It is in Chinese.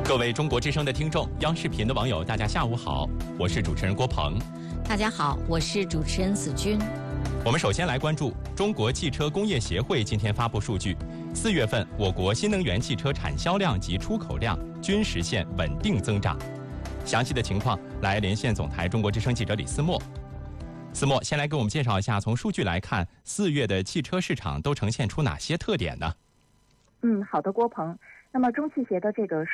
各位中国之声的听众，央视频的网友，大家下午好，我是主持人郭鹏。 大家好，我是主持人子君。 我们首先来关注中国汽车工业协会今天发布数据，4月份我国新能源汽车产销量及出口量均实现稳定增长。详细的情况来连线总台中国之声记者李思墨。思墨，先来给我们介绍一下，从数据来看，4月的汽车市场都呈现出哪些特点呢？ 好的，郭鹏。那么中汽协的这个